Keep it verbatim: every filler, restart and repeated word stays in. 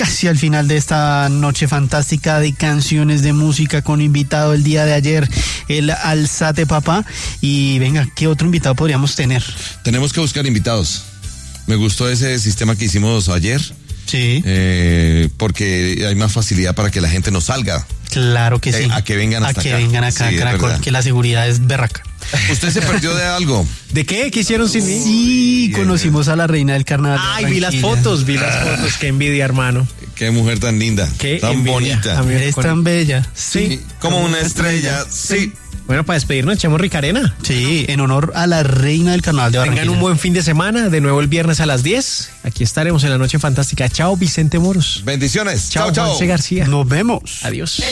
casi al final de esta noche fantástica de canciones de música con invitado el día de ayer, el Alzate Papá. Y venga, ¿qué otro invitado podríamos tener? Tenemos que buscar invitados. Me gustó ese sistema que hicimos ayer. Sí. Eh, porque hay más facilidad para que la gente nos salga. Claro que sí. A, a que vengan hasta acá. A que acá. vengan acá, Sí, Caracol, que la seguridad es berraca. ¿Usted se perdió de algo? ¿De qué? ¿Qué hicieron sin mí? Sí, sí, conocimos a la reina del carnaval. Ay, vi las fotos, vi las fotos. Qué envidia, hermano. Qué mujer tan linda, Qué tan envidia. bonita. A mí Eres con... tan bella. Sí, sí, como una estrella, sí. Bueno, para despedirnos, echamos Ricarena. Sí, en honor a la reina del carnaval de Barranquilla. Tengan un buen fin de semana. De nuevo el viernes a las diez. Aquí estaremos en la noche fantástica. Chao, Vicente Moros. Bendiciones. Chao, Chao, chao. Juanse García. Nos vemos. Adiós.